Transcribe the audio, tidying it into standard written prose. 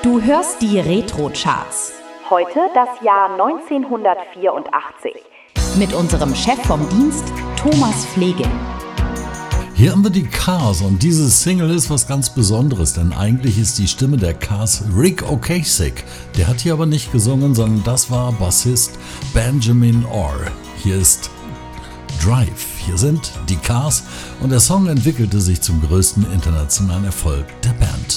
Du hörst die Retro-Charts. Heute das Jahr 1984. Mit unserem Chef vom Dienst, Thomas Pflege. Hier haben wir die Cars und diese Single ist was ganz Besonderes, denn eigentlich ist die Stimme der Cars Ric Ocasek. Der hat hier aber nicht gesungen, sondern das war Bassist Benjamin Orr. Hier ist Drive. Hier sind die Cars und der Song entwickelte sich zum größten internationalen Erfolg der Band.